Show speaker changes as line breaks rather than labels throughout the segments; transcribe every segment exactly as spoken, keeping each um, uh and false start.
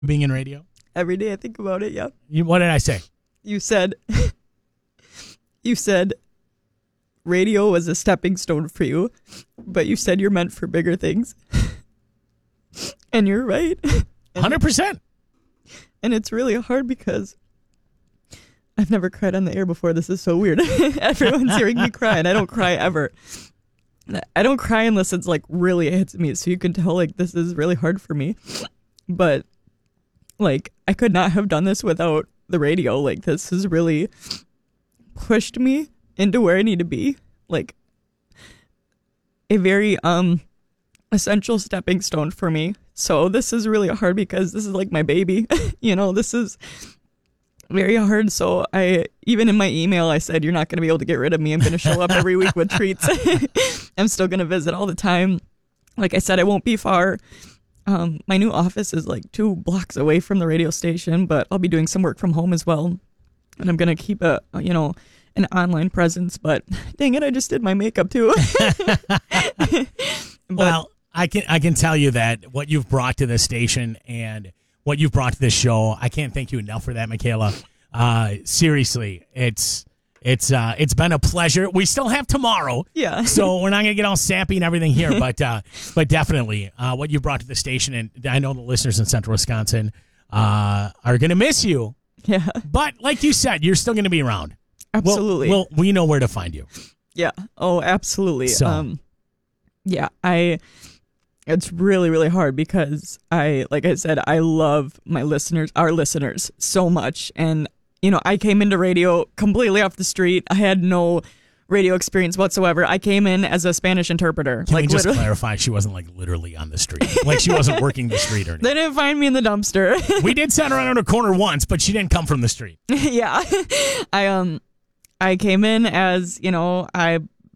being in radio?
Every day I think about it, yeah.
You, what did I say?
You said, you said radio was a stepping stone for you, but you said you're meant for bigger things. And you're right.
one hundred percent.
And it's really hard because I've never cried on the air before. This is so weird. Everyone's hearing me cry, and I don't cry ever. I don't cry unless it's like really hits me. So you can tell like this is really hard for me. But like I could not have done this without the radio. Like this has really pushed me into where I need to be. Like a very um essential stepping stone for me. So this is really hard because this is like my baby. You know, this is very hard. So I, even in my email, I said, you're not going to be able to get rid of me. I'm going to show up every week with treats. I'm still going to visit all the time. Like I said, I won't be far. Um, my new office is like two blocks away from the radio station, but I'll be doing some work from home as well. And I'm going to keep a, you know, an online presence, but dang it, I just did my makeup too. But,
well, I can I can tell you that what you've brought to this station and what you've brought to this show, I can't thank you enough for that, Michaela. Uh, seriously, it's it's uh, it's been a pleasure. We still have tomorrow,
yeah.
So we're not gonna get all sappy and everything here, but uh, but definitely uh, what you brought to the station, and I know the listeners in Central Wisconsin uh, are gonna miss you.
Yeah,
but like you said, you're still gonna be around.
Absolutely.
Well, well we know where to find you.
Yeah. Oh, absolutely.
So.
Um, yeah, I. It's really, really hard because I, like I said, I love my listeners, our listeners so much. And, you know, I came into radio completely off the street. I had no radio experience whatsoever. I came in as a Spanish interpreter.
Can
like,
we just
literally.
clarify? She wasn't like literally on the street. Like she wasn't working the street or anything.
They didn't find me in the dumpster.
We did send her around a corner once, but she didn't come from the street.
Yeah. I, um, I came in as, you know, I...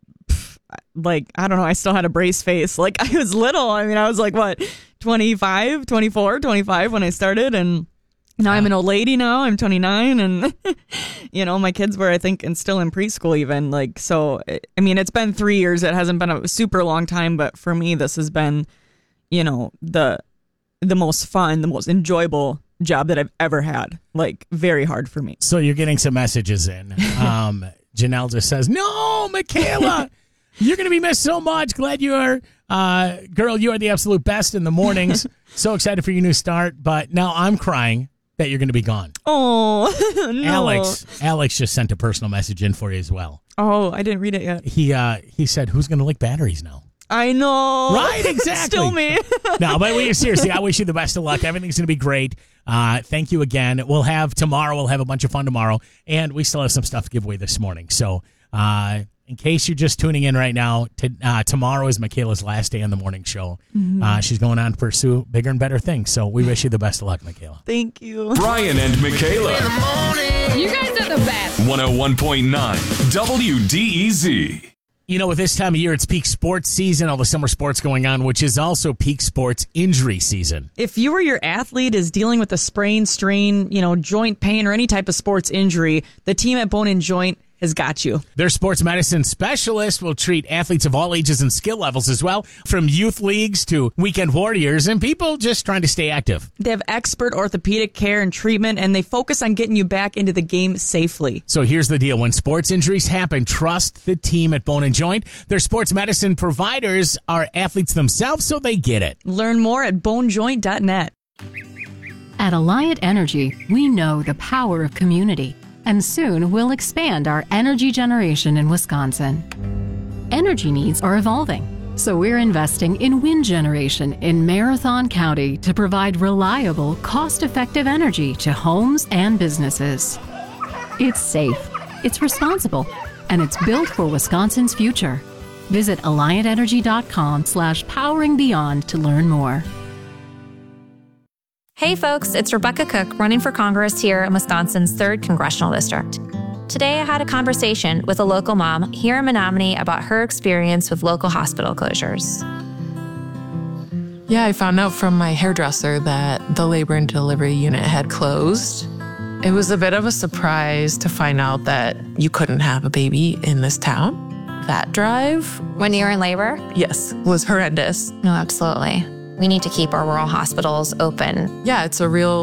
like, I don't know, I still had a brace face. Like, I was little. I mean, I was like, what, twenty-five, twenty-four, twenty-five when I started. And now wow. I'm an old lady now. I'm twenty-nine. And, you know, my kids were, I think, and still in preschool even. Like, so, I mean, it's been three years. It hasn't been a super long time. But for me, this has been, you know, the the most fun, the most enjoyable job that I've ever had. Like, very hard for me.
So you're getting some messages in. Um, Janelle just says, no, Michaela. You're going to be missed so much. Glad you are. Uh, girl, you are the absolute best in the mornings. So excited for your new start. But now I'm crying that you're going to be gone.
Oh, no.
Alex, Alex just sent a personal message in for you as well.
Oh, I didn't read it yet.
He uh, he said, who's going to lick batteries now?
I know.
Right, exactly.
Still me.
No, but we, seriously, I wish you the best of luck. Everything's going to be great. Uh, thank you again. We'll have tomorrow. We'll have a bunch of fun tomorrow. And we still have some stuff to give away this morning. So, uh, in case you're just tuning in right now, to, uh, tomorrow is Michaela's last day on the morning show. Mm-hmm. Uh, she's going on to pursue bigger and better things. So we wish you the best of luck, Michaela.
Thank you.
Brian and Michaela.
In the morning. You guys are the best.
one oh one point nine W D E Z.
You know, with this time of year, it's peak sports season, all the summer sports going on, which is also peak sports injury season.
If you or your athlete is dealing with a sprain, strain, you know, joint pain, or any type of sports injury, the team at Bone and Joint has got you.
Their sports medicine specialist will treat athletes of all ages and skill levels as well, from youth leagues to weekend warriors and people just trying to stay active.
They have expert orthopedic care and treatment, and they focus on getting you back into the game safely.
So here's the deal. When sports injuries happen, trust the team at Bone and Joint. Their sports medicine providers are athletes themselves, so they get it.
Learn more at bone joint dot net.
At Alliant Energy, we know the power of community. And soon we'll expand our energy generation in Wisconsin. Energy needs are evolving, so we're investing in wind generation in Marathon County to provide reliable, cost-effective energy to homes and businesses. It's safe, it's responsible, and it's built for Wisconsin's future. Visit alliant energy dot com slash powering beyond to learn more.
Hey folks, it's Rebecca Cook running for Congress here in Wisconsin's third Congressional District. Today I had a conversation with a local mom here in Menominee about her experience with local hospital closures.
Yeah, I found out from my hairdresser that the labor and delivery unit had closed. It was a bit of a surprise to find out that you couldn't have a baby in this town. That drive...
When you were in labor?
Yes, was horrendous.
No, absolutely. We need to keep our rural hospitals open.
Yeah, it's a real